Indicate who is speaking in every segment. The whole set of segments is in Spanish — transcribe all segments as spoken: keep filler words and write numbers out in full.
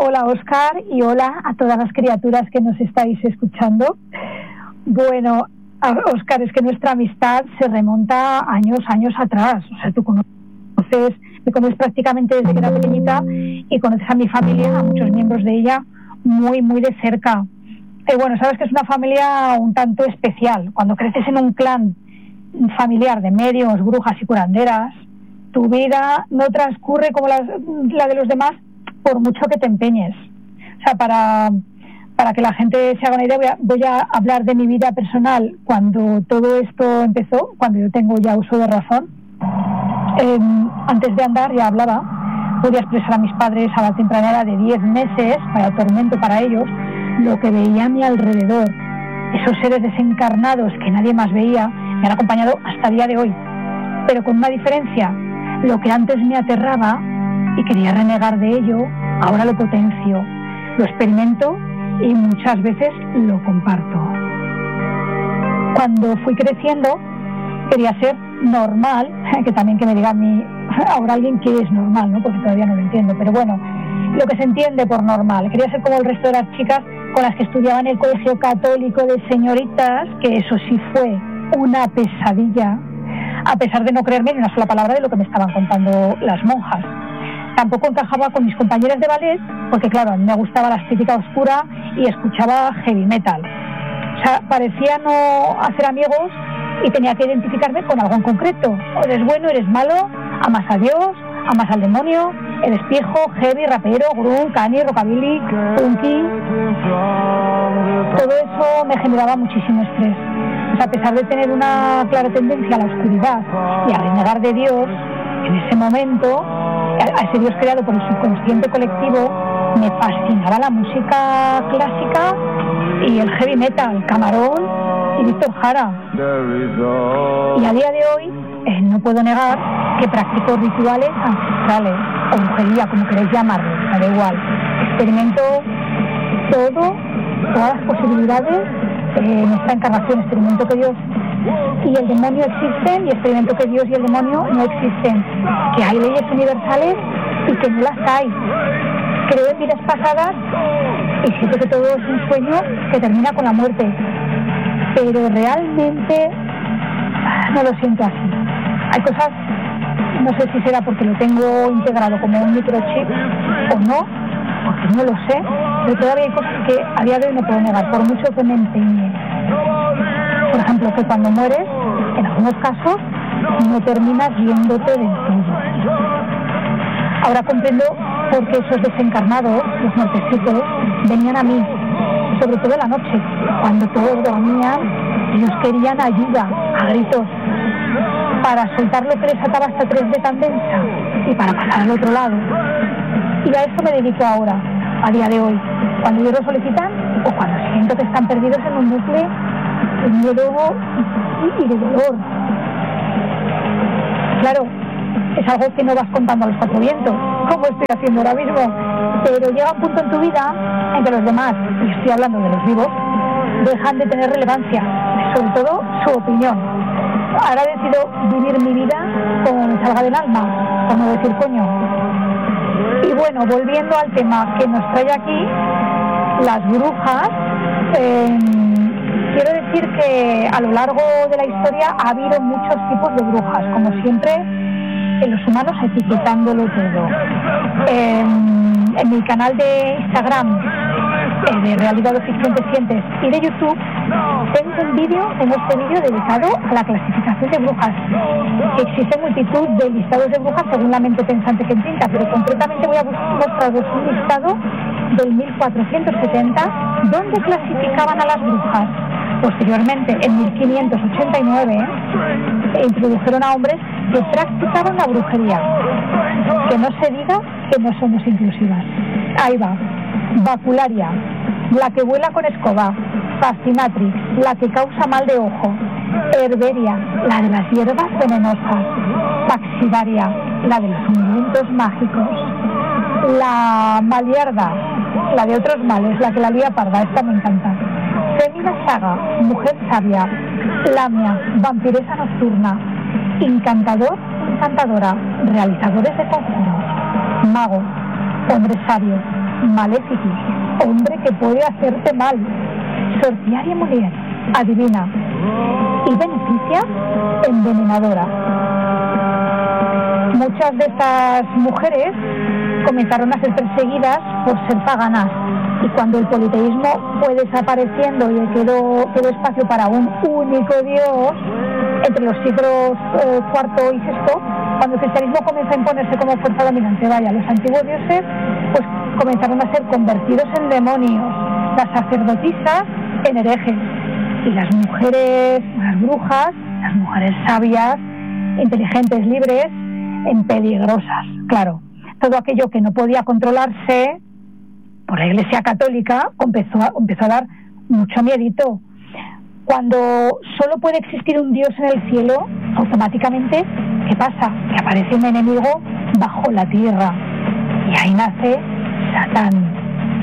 Speaker 1: Hola Óscar y hola a todas las criaturas que nos estáis escuchando. Bueno, Óscar, es que nuestra amistad se remonta años, años atrás. O sea, tú conoces, me conoces prácticamente desde que era pequeñita y conoces a mi familia, a muchos miembros de ella, muy, muy de cerca. Y bueno, sabes que es una familia un tanto especial. Cuando creces en un clan familiar de medios, brujas y curanderas, tu vida no transcurre como la, la de los demás por mucho que te empeñes. O sea, para, para que la gente se haga una idea, voy a, voy a hablar de mi vida personal cuando todo esto empezó, cuando yo tengo ya uso de razón. Eh, antes de andar ya hablaba, podía expresar a mis padres a la temprana edad de diez meses, vaya tormento para ellos, lo que veía a mi alrededor. Esos seres desencarnados que nadie más veía me han acompañado hasta el día de hoy, pero con una diferencia. Lo que antes me aterraba y quería renegar de ello, ahora lo potencio, lo experimento y muchas veces lo comparto. Cuando fui creciendo, quería ser normal, que también que me diga a mí, ahora alguien que es normal, ¿no? Porque todavía no lo entiendo, pero bueno, lo que se entiende por normal. Quería ser como el resto de las chicas con las que estudiaba en el colegio católico de señoritas, que eso sí fue una pesadilla, a pesar de no creerme ni una sola palabra de lo que me estaban contando las monjas. Tampoco encajaba con mis compañeras de ballet, porque claro, a mí me gustaba la estética oscura y escuchaba heavy metal. O sea, parecía no hacer amigos y tenía que identificarme con algo en concreto. O eres bueno, eres malo, amas a Dios, amas al demonio, eres pijo, heavy, rapero, grunge, cani, rockabilly, punky. Todo eso me generaba muchísimo estrés. O sea, a pesar de tener una clara tendencia a la oscuridad y a renegar de Dios, en ese momento, a ese Dios creado por el subconsciente colectivo, me fascinaba la música clásica y el heavy metal, Camarón y Víctor Jara. Y a día de hoy eh, no puedo negar que practico rituales ancestrales o brujería, como queréis llamarlo, me da igual. Experimento todo, todas las posibilidades eh, en esta encarnación. Experimento que Dios y el demonio existen y experimento que Dios y el demonio no existen, que hay leyes universales y que no las hay. Creo en vidas pasadas y siento que todo es un sueño que termina con la muerte, pero realmente no lo siento así. Hay cosas, no sé si será porque lo tengo integrado como un microchip o no, porque no lo sé, pero todavía hay cosas que a día de hoy no puedo negar, por mucho que me empeñe. Por ejemplo, que cuando mueres, en algunos casos, no terminas yéndote del todo. Ahora comprendo por qué esos desencarnados, los muertecitos, venían a mí, sobre todo en la noche, cuando todos dormían, ellos querían ayuda, a gritos, para soltar lo que les ataba esta tres de tan densa y para pasar al otro lado. Y a eso me dedico ahora, a día de hoy, cuando ellos lo solicitan o cuando siento que están perdidos en un bucle de miedo y de dolor. Claro, es algo que no vas contando a los cuatro vientos, como estoy haciendo ahora mismo, pero llega un punto en tu vida en que los demás, y estoy hablando de los vivos, dejan de tener relevancia, sobre todo su opinión. Ahora decido vivir mi vida como me salga del alma, como decir coño. Y bueno, volviendo al tema que nos trae aquí, las brujas, eh, quiero decir que a lo largo de la historia ha habido muchos tipos de brujas, como siempre, en los humanos etiquetándolo todo. Eh, en mi canal de Instagram, eh, de Realidad o Ficción Te Sientes, y de YouTube, tengo un vídeo, tengo este vídeo dedicado a la clasificación de brujas. Existe multitud de listados de brujas según la mente pensante que pinta, pero concretamente voy a mostraros un listado del mil cuatrocientos setenta, donde clasificaban a las brujas. Posteriormente, en mil quinientos ochenta y nueve, eh, introdujeron a hombres que practicaban la brujería. Que no se diga que no somos inclusivas. Ahí va. Bacularia, la que vuela con escoba. Fascinatrix, la que causa mal de ojo. Herberia, la de las hierbas venenosas. Paxidaria, la de los ungüentos mágicos. La maliarda, la de otros males, la que la lía parda, esta me encanta. Fémina saga, mujer sabia. Lamia, vampiresa nocturna. Encantador, encantadora, realizadores de conjuros. Mago, hombre sabio. Maleficus, hombre que puede hacerte mal. Sortiaria Mulier, adivina. Y Beneficia, envenenadora. Muchas de estas mujeres comenzaron a ser perseguidas por ser paganas, y cuando el politeísmo fue desapareciendo y quedó, quedó espacio para un único Dios, entre los siglos eh, cuarto y sexto, cuando el cristianismo comenzó a imponerse como fuerza dominante, vaya, los antiguos dioses pues comenzaron a ser convertidos en demonios, las sacerdotisas en herejes, y las mujeres, las brujas, las mujeres sabias, inteligentes, libres, en peligrosas. Claro, todo aquello que no podía controlarse por la Iglesia Católica empezó a, empezó a dar mucho miedito. Cuando solo puede existir un Dios en el cielo, automáticamente, ¿qué pasa? Que aparece un enemigo bajo la tierra, y ahí nace Satán.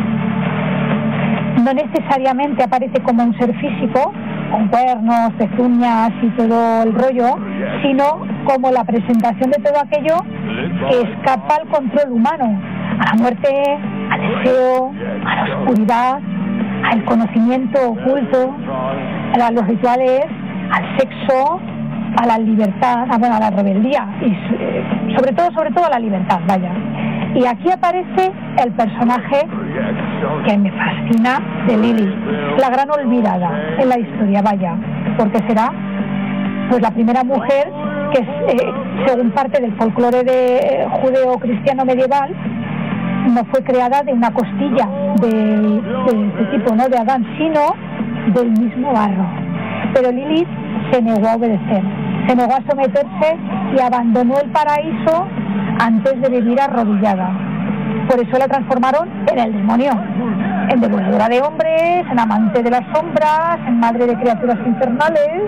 Speaker 1: No necesariamente aparece como un ser físico, con cuernos, pezuñas y todo el rollo, sino como la presentación de todo aquello que escapa al control humano, a la muerte, al deseo, a la oscuridad, al conocimiento oculto, a los rituales, al sexo, a la libertad, a, bueno, a la rebeldía, y sobre todo, sobre todo a la libertad, vaya. Y aquí aparece el personaje que me fascina de Lilith, la gran olvidada en la historia, vaya, porque será pues la primera mujer que, eh, según parte del folclore de eh, judeo-cristiano medieval, no fue creada de una costilla de, de este tipo, no de Adán, sino del mismo barro. Pero Lilith se negó a obedecer, se negó a someterse y abandonó el paraíso antes de vivir arrodillada. Por eso la transformaron en el demonio, en devoradora de hombres, en amante de las sombras, en madre de criaturas infernales.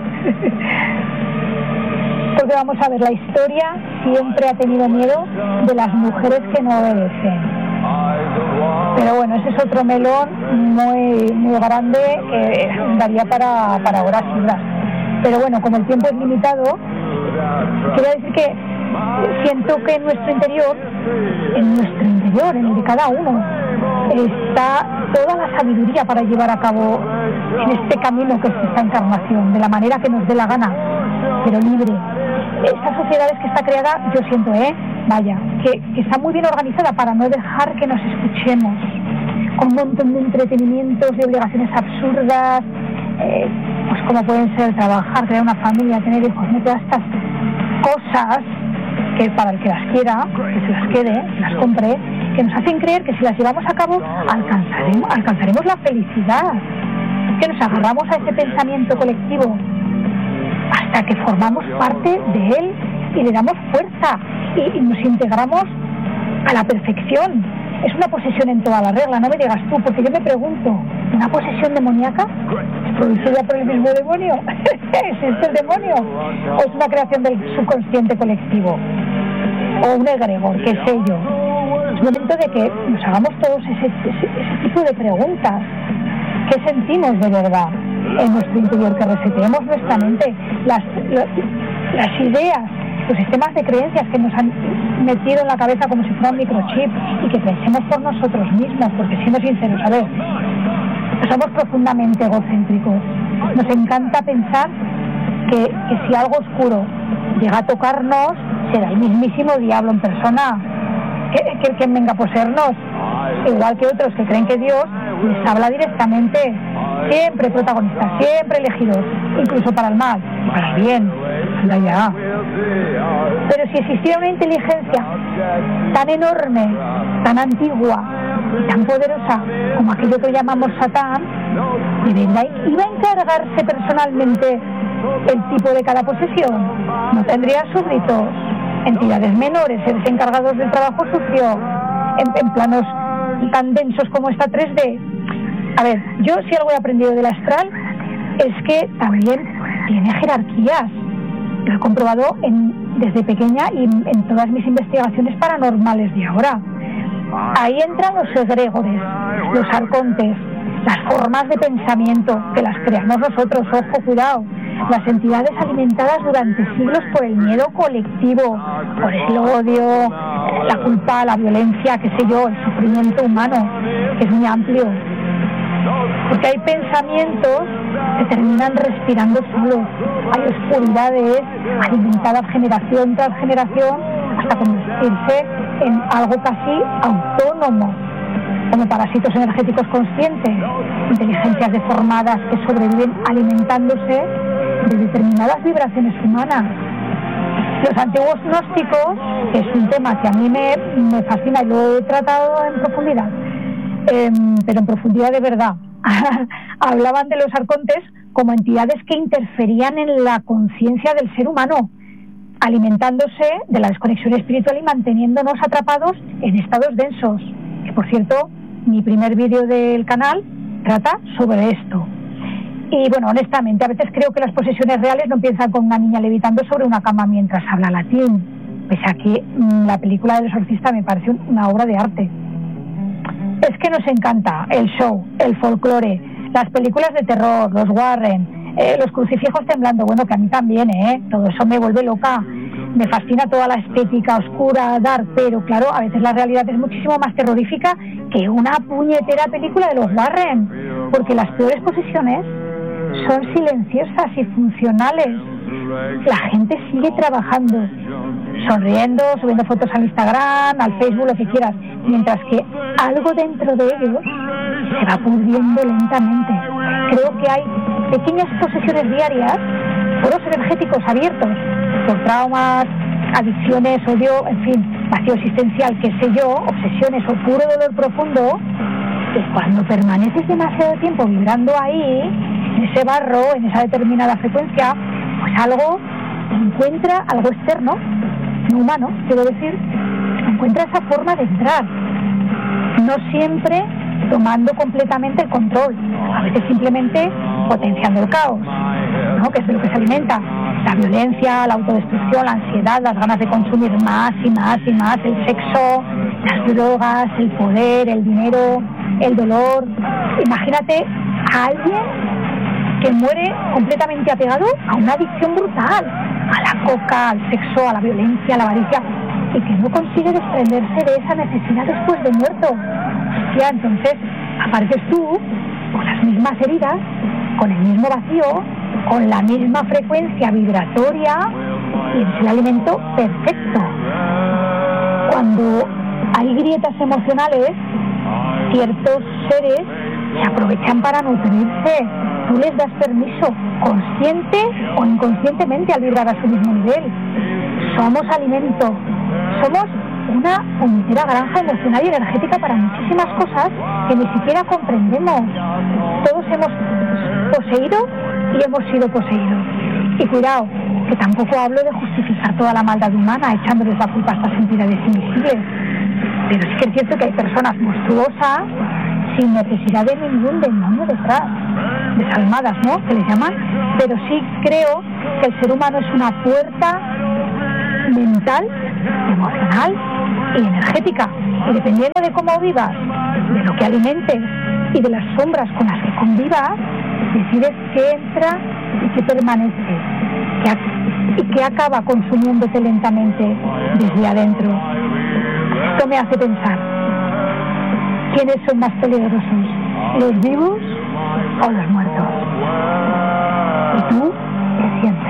Speaker 1: Porque vamos a ver, la historia siempre ha tenido miedo de las mujeres que no obedecen. Pero bueno, ese es otro melón muy, muy grande que daría para, para horas y horas. Pero bueno, como el tiempo es limitado, quiero decir que siento que en nuestro interior, en nuestro interior, en el de cada uno, está toda la sabiduría para llevar a cabo en este camino que es esta encarnación, de la manera que nos dé la gana, pero libre. Esta sociedad es que está creada, yo siento, ¿eh? Vaya, que, que está muy bien organizada para no dejar que nos escuchemos, con un montón de entretenimientos y obligaciones absurdas, eh, pues como pueden ser trabajar, crear una familia, tener hijos, ¿no? Todas estas cosas que para el que las quiera, que se las quede, que las compre, que nos hacen creer que si las llevamos a cabo alcanzaremos, alcanzaremos la felicidad, que nos agarramos a ese pensamiento colectivo hasta que formamos parte de él y le damos fuerza y, y nos integramos a la perfección. Es una posesión en toda la regla, no me digas tú, porque yo me pregunto, ¿una posesión demoníaca es producida por el mismo demonio? ¿Es el demonio? ¿O es una creación del subconsciente colectivo? ¿O un egregor, qué sé yo? Es momento de que nos hagamos todos ese, ese, ese tipo de preguntas. ¿Qué sentimos de verdad en nuestro interior? Que reseteemos nuestra mente, las, las, las ideas, los sistemas de creencias que nos han metido en la cabeza como si fuera un microchip, y que pensemos por nosotros mismos, porque siendo sinceros, a ver, somos profundamente egocéntricos. Nos encanta pensar que, que si algo oscuro llega a tocarnos, será el mismísimo diablo en persona, que, que, que venga a poseernos, igual que otros que creen que Dios les habla directamente, siempre protagonistas, siempre elegidos, incluso para el mal y para el bien. Anda ya. Pero si existiera una inteligencia tan enorme, tan antigua y tan poderosa como aquello que llamamos Satán, ¿de verdad iba a encargarse personalmente el tipo de cada posesión? ¿No tendría súbditos, entidades menores, seres encargados del trabajo sucio, en, en planos tan densos como esta tres D? A ver, yo si algo he aprendido del astral es que también tiene jerarquías. Lo he comprobado en, desde pequeña y en todas mis investigaciones paranormales de ahora. Ahí entran los egregores, los arcontes, las formas de pensamiento que las creamos nosotros, ojo, cuidado. las entidades alimentadas durante siglos por el miedo colectivo, por el odio, la culpa, la violencia, qué sé yo, el sufrimiento humano, que es muy amplio. Porque hay pensamientos que terminan respirando solos, hay oscuridades alimentadas generación tras generación hasta convertirse en algo casi autónomo, como parásitos energéticos conscientes, inteligencias deformadas que sobreviven alimentándose de determinadas vibraciones humanas. Los antiguos gnósticos, que es un tema que a mí me, me fascina y lo he tratado en profundidad, eh, pero en profundidad de verdad, hablaban de los arcontes como entidades que interferían en la conciencia del ser humano, alimentándose de la desconexión espiritual y manteniéndonos atrapados en estados densos, que por cierto, mi primer vídeo del canal trata sobre esto. Y bueno, honestamente, a veces creo que las posesiones reales no empiezan con una niña levitando sobre una cama mientras habla latín, pese a que mmm, la película del exorcista me parece una obra de arte. Es que nos encanta el show, el folclore, las películas de terror, los Warren, eh, los crucifijos temblando, bueno, que a mí también, ¿eh? Todo eso me vuelve loca. Me fascina toda la estética oscura, dark, pero claro, a veces la realidad es muchísimo más terrorífica que una puñetera película de los Warren, porque las peores posesiones son silenciosas y funcionales. La gente sigue trabajando, sonriendo, subiendo fotos al Instagram, al Facebook, lo que quieras, mientras que algo dentro de ellos se va pudriendo lentamente. Creo que hay pequeñas posesiones diarias, poros energéticos abiertos por traumas, adicciones, odio, en fin, vacío existencial, qué sé yo, obsesiones o puro dolor profundo, que cuando permaneces demasiado tiempo vibrando ahí, en ese barro, en esa determinada frecuencia, pues algo encuentra, algo externo, no humano, quiero decir, encuentra esa forma de entrar, no siempre tomando completamente el control, a veces simplemente potenciando el caos, ¿no? Que es de lo que se alimenta, la violencia, la autodestrucción, la ansiedad, las ganas de consumir más y más y más, el sexo, las drogas, el poder, el dinero, el dolor. Imagínate a alguien que muere completamente apegado a una adicción brutal, a la coca, al sexo, a la violencia, a la avaricia, y que no consigue desprenderse de esa necesidad después de muerto. Hostia, entonces apareces tú con las mismas heridas, con el mismo vacío, con la misma frecuencia vibratoria, y es el alimento perfecto. Cuando hay grietas emocionales, ciertos seres se aprovechan para nutrirse. Tú les das permiso, consciente o inconscientemente, al vibrar a su mismo nivel. Somos alimento, somos una puñetera granja emocional y energética para muchísimas cosas que ni siquiera comprendemos. Todos hemos poseído y hemos sido poseídos. Y cuidado, que tampoco hablo de justificar toda la maldad humana echándoles la culpa a estas entidades invisibles. Pero sí que es cierto que hay personas monstruosas sin necesidad de ningún demonio detrás, desalmadas, ¿no?, que les llaman. Pero sí creo que el ser humano es una puerta mental, emocional y energética, y dependiendo de cómo vivas, de lo que alimentes y de las sombras con las que convivas, decides qué entra y qué permanece, qué y qué acaba consumiéndote lentamente desde adentro. Esto me hace pensar, ¿quiénes son más peligrosos, los vivos o los muertos? ¿Y tú qué sientes?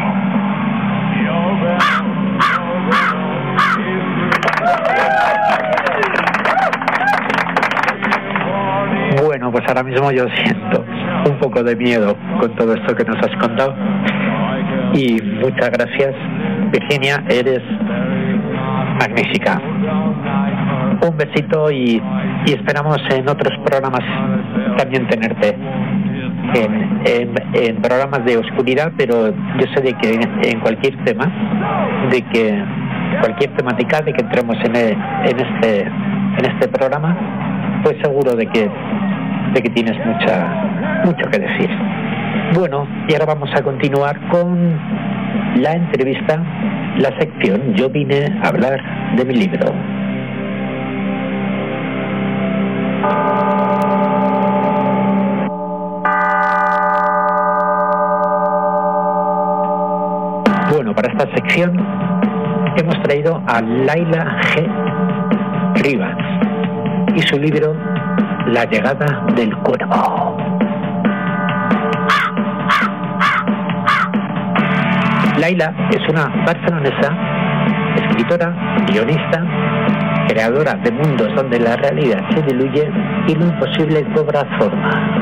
Speaker 2: Bueno, pues ahora mismo yo siento un poco de miedo con todo esto que nos has contado. Y muchas gracias, Virginia, eres magnífica. Un besito y, y esperamos en otros programas también tenerte. En, en, en programas de oscuridad, pero yo sé de que en cualquier tema, de que cualquier temática, de que entremos en, el, en este en este programa, pues seguro de que de que tienes mucha mucho que decir. Bueno, y ahora vamos a continuar con la entrevista, la sección Yo vine a hablar de mi libro. ocasión hemos traído a Laila G. Rivas y su libro La llegada del cuervo. Laila es una barcelonesa, escritora, guionista, creadora de mundos donde la realidad se diluye y lo imposible cobra forma.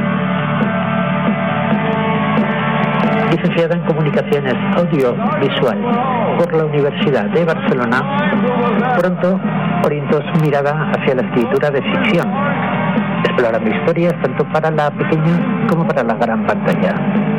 Speaker 2: Licenciada en Comunicaciones Audiovisual por la Universidad de Barcelona, pronto orientó su mirada hacia la escritura de ficción, explorando historias tanto para la pequeña como para la gran pantalla.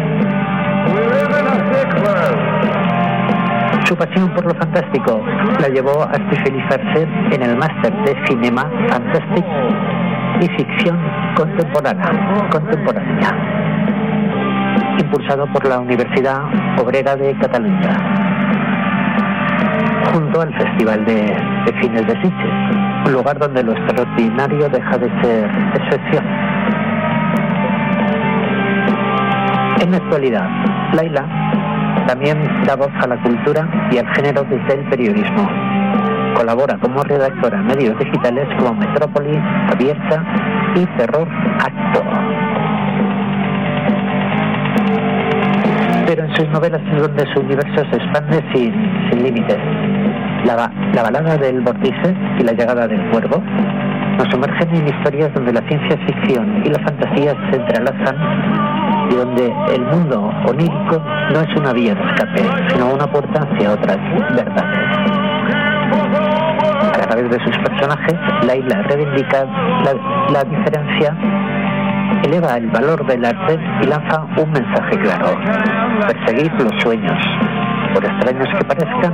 Speaker 2: Su pasión por lo fantástico la llevó a especializarse en el máster de Cinema Fantastic y Ficción Contemporánea, contemporánea, impulsado por la Universidad Obrera de Cataluña, junto al Festival de, de Cines de Sitges, un lugar donde lo extraordinario deja de ser excepción. En la actualidad, Laila también da voz a la cultura y al género desde el periodismo. Colabora como redactora en medios digitales como Metrópoli, Abierta y Terror Acto. Pero en sus novelas es donde su universo se expande sin, sin límites. La, la balada del vórtice y la llegada del cuervo nos sumergen en historias donde la ciencia ficción y la fantasía se entrelazan y donde el mundo onírico no es una vía de escape, sino una puerta hacia otras verdades. A través de sus personajes, Laila reivindica la, la diferencia, eleva el valor del arte y lanza un mensaje claro: perseguid los sueños, por extraños que parezcan.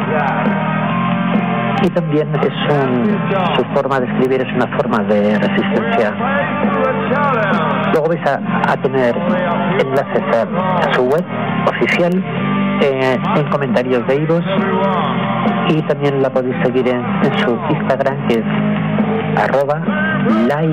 Speaker 2: Y también es un, su forma de escribir es una forma de resistencia. Luego vais a, a tener enlaces a, a su web oficial, eh, en comentarios de iVoox, y también la podéis seguir en, en su Instagram, que es arroba live